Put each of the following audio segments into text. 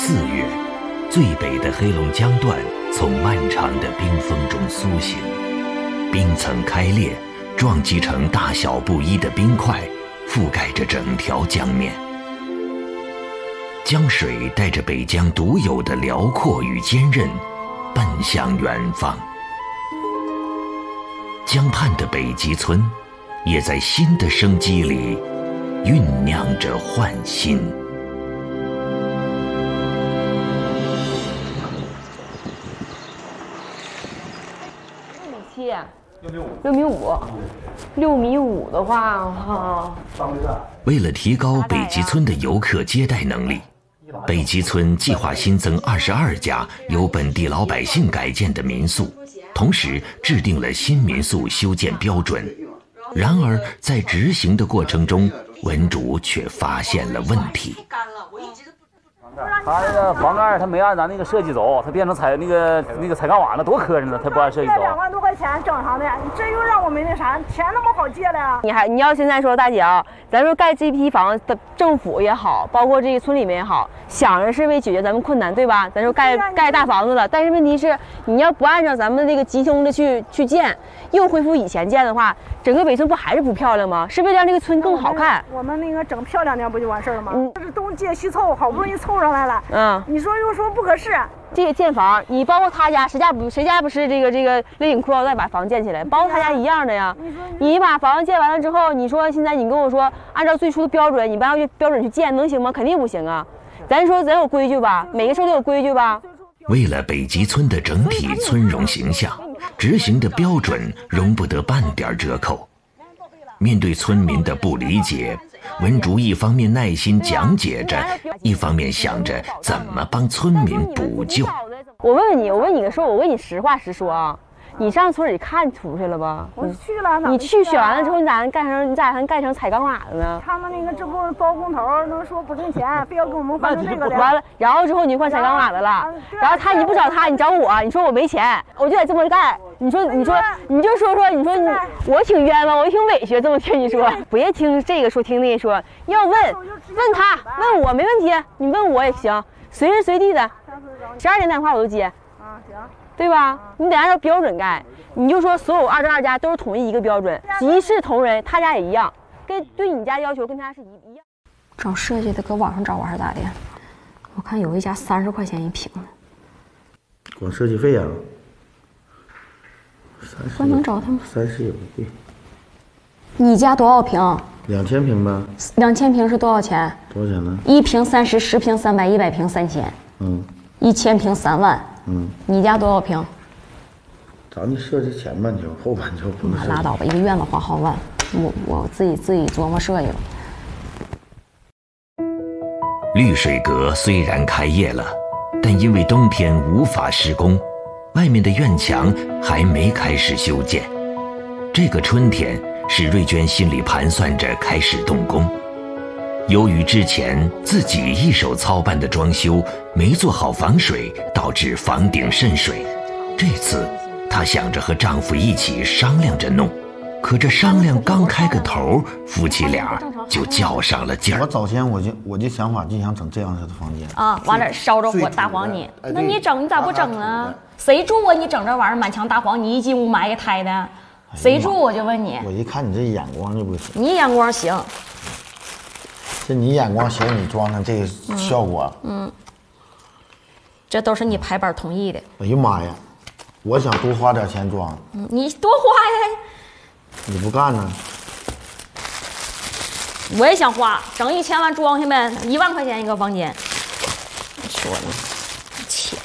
月，最北的黑龙江段从漫长的冰封中苏醒，冰层开裂，撞击成大小不一的冰块，覆盖着整条江面。江水带着北疆独有的辽阔与坚韧，奔向远方。江畔的北极村，也在新的生机里酝酿着焕新。 6.5米的话， 为了提高北极村的游客接待能力，北极村计划新增22家由本地老百姓改建的民宿，同时制定了新民宿修建标准。然而在执行的过程中，文竹却发现了问题。 他那个房盖他没按咱那个设计走，他变成彩钢瓦，那多磕碜呢！他不按设计走。 2万多块钱正常的，你这又让我们那啥，钱那么好借的呀？ 你要现在说大姐啊，咱说盖这批房的政府也好，包括这个村里面也好，想着是为解决咱们困难，对吧？咱说盖大房子了，但是问题是你要不按照咱们这个集中的去建，又恢复以前建的话，整个北村不还是不漂亮吗？是为了让这个村更好看。 我们那个整漂亮点不就完事儿了吗？这是东借西凑，好不容易凑上来了。你说又说不合适。 这个建房，你包括他家，谁家不是这个勒紧裤腰带把房建起来，包括他家一样的呀。你把房建完了之后，你说现在你跟我说按照最初的标准，你不按标准去建，能行吗？肯定不行啊。咱说咱有规矩吧，每个事都有规矩吧。 为了北极村的整体村容形象，执行的标准容不得半点折扣。面对村民的不理解，文竹一方面耐心讲解着，一方面想着怎么帮村民补救。 我问你个事，我问你实话实说啊，你上村里看出去了吧？ 我去了。 你去选完了之后，你咋还盖成彩钢瓦的呢？ 他们那个这不包工头能说不挣钱，非要给我们换成这个的。 完了，然后之后你就换彩钢瓦的了。然后你不找他，你找我，你说我没钱，我就得这么盖。你就说我挺冤枉，我挺委屈，这么听你说，别听这个说听那个说，要问他，问我没问题，你问我也行，随时随地的，12点打电话我都接。 行。 对吧？你得按照标准盖，你就说所有22家都是统一一个标准，一视同仁，他家也一样，跟对你家要求跟他是一样。 找设计的搁网上找还是咋的？我看有一家30块钱一平。 光设计费啊我能找他们 ？30有贵。 你家多少平 ？2000平吧。 2000平是多少钱？ 多少钱呢 ？1平30，10平300，100平3000。1000平3万。你家多少平？ 咱就设计前半球，后半球不能。 拉倒吧，一个院子花好万，我自己琢磨设计了。 绿水阁虽然开业了，但因为冬天无法施工，外面的院墙还没开始修建。这个春天，史瑞娟心里盘算着开始动工。由于之前自己一手操办的装修没做好防水，导致房顶渗水。这次她想着和丈夫一起商量着弄，可这商量刚开个头，夫妻俩就较上了劲儿。 我早前我就想法就想整这样式的房间啊，完了烧着火大黄泥，那你整你咋不整呢？谁住啊？你整这玩意儿满墙大黄泥，一进屋埋一胎的，谁住？我就问你。 我一看你这眼光就不行。 你眼光行。 这你眼光行，你装成这个效果， 这都是你排班同意的。 哎呀妈呀，我想多花点钱装， 你多花呀？ 你不干呢？ 我也想花，整1000万装下呗，1万块钱一个房间。你说呢？钱，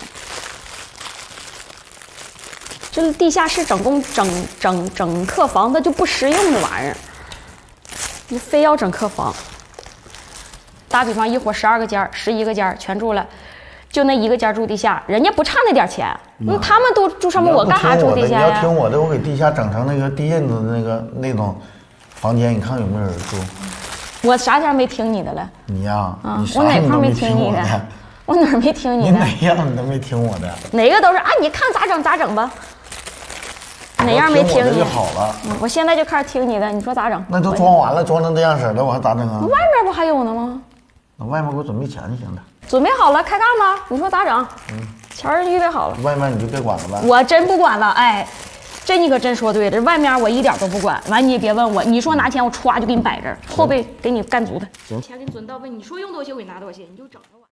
这地下室整客房，它就不实用的玩意儿，你非要整客房。打比方，一伙12个间，11个间全住了，就那1个间住地下，人家不差那点钱。他们都住上面，我干啥住地下呀？ 你要听我的，我给地下整成那个地印子的那种房间，你看有没有人住？ 我啥前没听你的了？ 你呀， 我哪块没听你的？我哪儿没听你的？ 你哪样你都没听我的？ 哪个都是啊，你看咋整咋整吧。哪样没听你就好了。 我现在就开始听你的，你说咋整？ 那都装完了，装成这样式的，我还咋整啊？ 外面不还有呢吗？ 那外面给我准备钱就行了。 准备好了，开干吧。你说咋整？钱儿预备好了。 外面你就别管了吧。 我真不管了，哎，这你可真说对了。外面我一点都不管。完你也别问我，你说拿钱我歘就给你摆这儿，后背给你干足的。行，钱给你准到位。你说用多些我给你拿多些，你就整着我。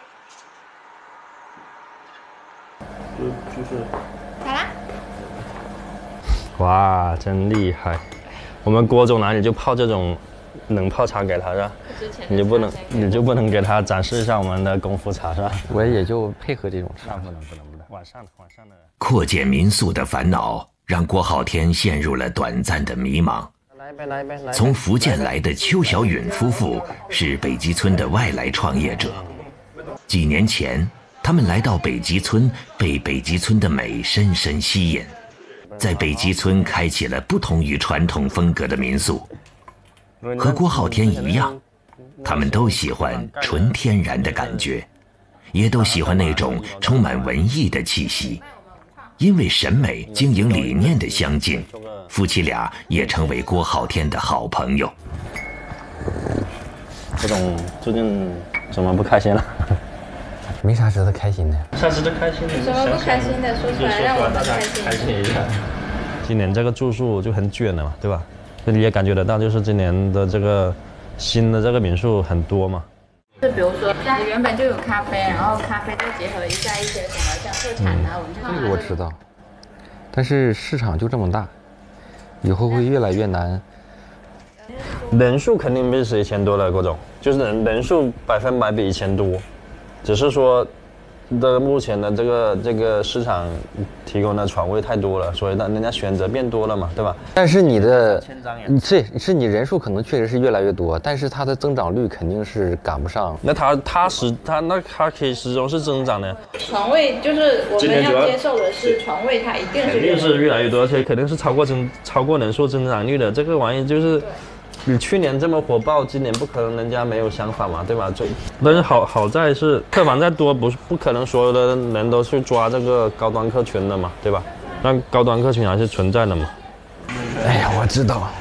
就是咋啦？ 哇，真厉害！我们郭总哪里就泡这种冷泡茶给他是吧？你就不能给他展示一下我们的功夫茶是吧？ 我也就配合这种茶。 不能。晚上的。 扩建民宿的烦恼让郭浩天陷入了短暂的迷茫。 来， 从福建来的邱小允夫妇是北极村的外来创业者。几年前，他们来到北极村，被北极村的美深深吸引，在北极村开启了不同于传统风格的民宿。和郭浩天一样，他们都喜欢纯天然的感觉，也都喜欢那种充满文艺的气息。因为审美、经营理念的相近，夫妻俩也成为郭浩天的好朋友。 郭总最近怎么不开心了？ 没啥值得开心的。 啥值得开心的？ 什么不开心的？说出来让我们开心一下。今年这个住宿就很卷了嘛，对吧？你也感觉得到，就是今年的这个新的这个民宿很多嘛。 就比如说家里原本就有咖啡，然后咖啡再结合一下一些什么像特产啊、文创啊。 这个我知道，但是市场就这么大，以后会越来越难。 人数肯定比以前多了，郭总，就是人数100%比以前多，只是说目前的这个市场提供的床位太多了，所以让人家选择变多了嘛，对吧？ 但是你你人数可能确实是越来越多，但是它的增长率肯定是赶不上。 那它可以始终是增长的。 床位就是我们要接受的是床位，它一定是越来越多，而且肯定是超过人数增长率的。这个玩意就是。你去年这么火爆，今年不可能人家没有想法嘛，对吧？但是好在是客房再多，不可能所有的人都去抓这个高端客群的嘛，对吧？但高端客群还是存在的嘛。 哎呀，我知道。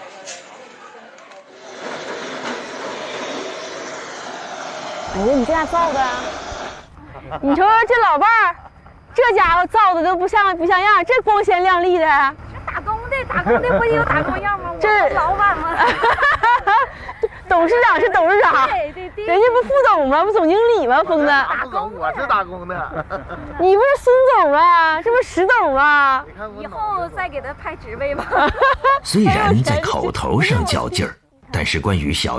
哎呀，你这样造的，你说这老伴儿，这家伙造的都不像样，这光鲜亮丽的。 打工的不也有打工样吗？ 这老板吗？ 董事长是董事长，对，人家不副总吗？不总经理吗？疯子， 我是打工的。 你不是孙总吗？这不是石董吗？ 以后再给他派职位吧。 虽然在口头上较劲儿，但是关于小